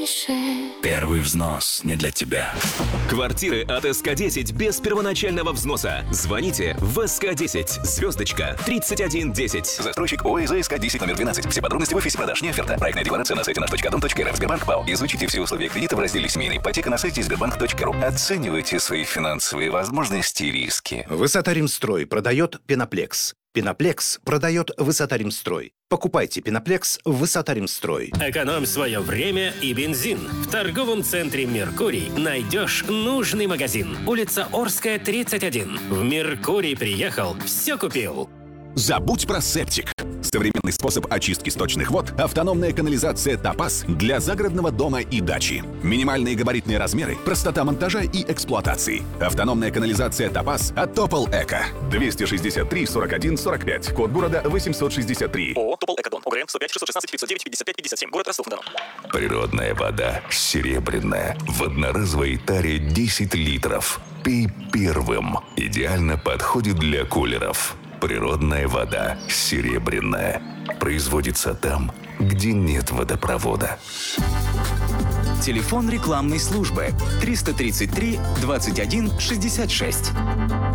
Первый взнос не для тебя. Квартиры от СК-10 без первоначального взноса. Звоните в СК-10, звездочка, 3110. Застройщик ОСЗ СК-10 номер 12. Все подробности в офисе продаж, не оферта. Проектная декларация на сайте наш.дом.рф. Сбербанк ПАО. Изучите все условия кредита в разделе «Семейная ипотека» на сайте sberbank.ru. Оценивайте свои финансовые возможности и риски. Высота-Римстрой продает Пеноплекс. Пеноплекс продает Высота-Римстрой. Покупайте Пеноплекс в Высота-Римстрой. Экономь свое время и бензин. В торговом центре «Меркурий» найдешь нужный магазин. Улица Орская, 31. В «Меркурий» приехал, все купил. Забудь про септик. Современный способ очистки сточных вод – автономная канализация «Топаз» для загородного дома и дачи. Минимальные габаритные размеры, простота монтажа и эксплуатации. Автономная канализация «Топаз» от Топол Эко. 263 41 45. Код города 863. ООО «Топол Экодон». УГРН 105 616 509 55 57. Город Ростов-на-Дону. Природная вода серебряная. В одноразовой таре 10 литров. Пей первым. Идеально подходит для кулеров. Природная вода серебряная. Производится там, где нет водопровода. Телефон рекламной службы 333 21 66.